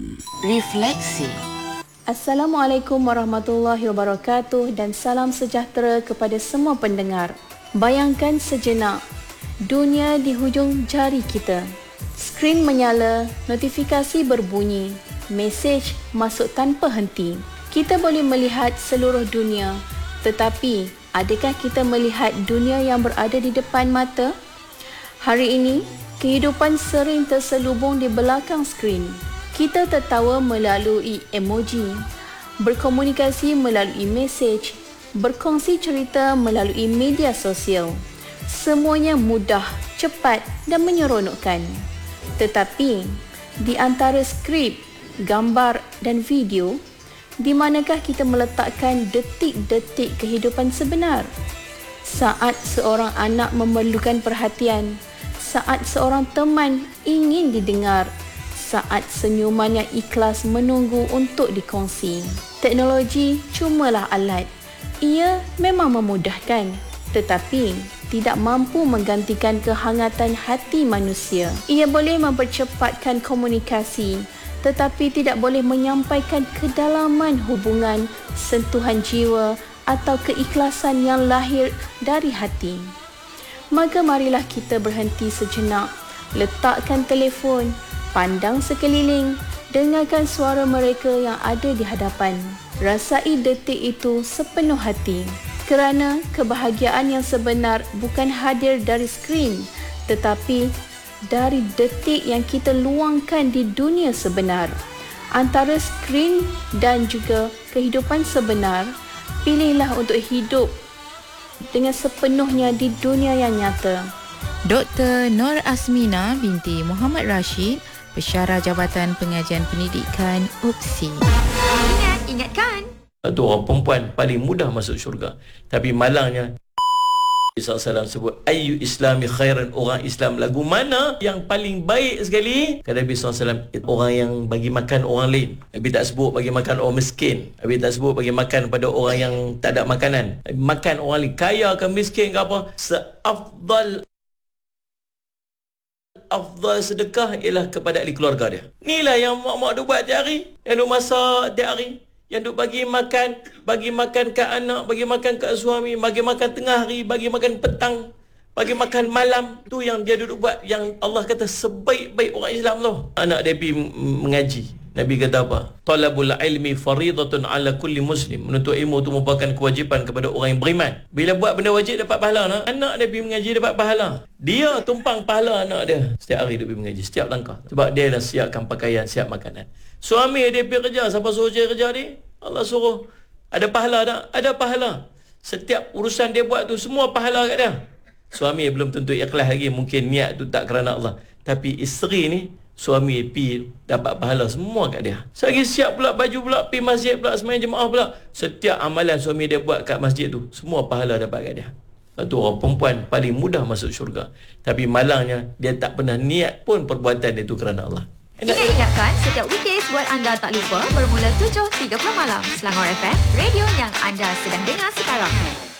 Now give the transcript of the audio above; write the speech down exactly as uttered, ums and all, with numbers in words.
Refleksi. Assalamualaikum warahmatullahi wabarakatuh dan salam sejahtera kepada semua pendengar. Bayangkan sejenak, dunia di hujung jari kita. Skrin menyala, notifikasi berbunyi, mesej masuk tanpa henti. Kita boleh melihat seluruh dunia, tetapi adakah kita melihat dunia yang berada di depan mata? Hari ini, kehidupan sering terselubung di belakang skrin. Kita tertawa melalui emoji, berkomunikasi melalui mesej, berkongsi cerita melalui media sosial. Semuanya mudah, cepat dan menyeronokkan. Tetapi, di antara skrip, gambar dan video, di manakah kita meletakkan detik-detik kehidupan sebenar? Saat seorang anak memerlukan perhatian, saat seorang teman ingin didengar, saat senyuman yang ikhlas menunggu untuk dikongsi. Teknologi cumalah alat. Ia memang memudahkan, tetapi tidak mampu menggantikan kehangatan hati manusia. Ia boleh mempercepatkan komunikasi, tetapi tidak boleh menyampaikan kedalaman hubungan, sentuhan jiwa atau keikhlasan yang lahir dari hati. Maka marilah kita berhenti sejenak, letakkan telefon, pandang sekeliling, dengarkan suara mereka yang ada di hadapan. Rasai detik itu sepenuh hati, kerana kebahagiaan yang sebenar bukan hadir dari skrin, tetapi dari detik yang kita luangkan di dunia sebenar. Antara skrin dan juga kehidupan sebenar, pilihlah untuk hidup dengan sepenuhnya di dunia yang nyata. Doktor Nur Azmina binti Muhammad Rashid, Pensyarah Jabatan Pengajian Pendidikan U P S I. Ingat, ingatkan. Itu orang perempuan paling mudah masuk syurga. Tapi malangnya, Nabi sallallahu alaihi wasallam sebut, Ayyu islami khairan, orang Islam lagu mana yang paling baik sekali? Kata Nabi sallallahu alaihi wasallam, orang yang bagi makan orang lain. Nabi tak sebut bagi makan orang miskin. Nabi tak sebut bagi makan pada orang yang tak ada makanan. Nabi makan orang lain, kaya ke miskin ke apa, seafdal afdal sedekah ialah kepada ahli keluarga dia. Inilah yang mak-mak duk buat tiap hari, yang duk masak tiap hari, yang duk bagi makan, bagi makan ke anak, bagi makan ke suami, bagi makan tengah hari, bagi makan petang, bagi makan malam. Tu yang dia duduk buat, yang Allah kata sebaik-baik orang Islam tu. Anak dia pergi mengaji. Nabi kata apa? Talabul ilmi faridatun ala kulli muslim. Menuntut ilmu itu merupakan kewajipan kepada orang yang beriman. Bila buat benda wajib dapat pahala, nak? Anak dia pergi mengaji dapat pahala. Dia tumpang pahala anak dia. Setiap hari dia pergi mengaji, setiap langkah. Sebab dia dah siapkan pakaian, siap makanan. Suami dia pergi kerja, siapa suruh dia kerja ni? Allah suruh. Ada pahala tak? Ada pahala. Setiap urusan dia buat tu semua pahala kat dia. Suami belum tentu ikhlas lagi, mungkin niat tu tak kerana Allah. Tapi isteri ni, suami pi dapat pahala semua kat dia. Selagi siap pula baju pula, pi masjid pula, sembahyang jemaah pula, setiap amalan suami dia buat kat masjid tu, semua pahala dapat kat dia. Itu orang perempuan paling mudah masuk syurga. Tapi malangnya, dia tak pernah niat pun perbuatan dia tu kerana Allah. Ingat, ingatkan, setiap weekdays buat anda tak lupa bermula tujuh tiga puluh malam. Selangor F M, radio yang anda sedang dengar sekarang.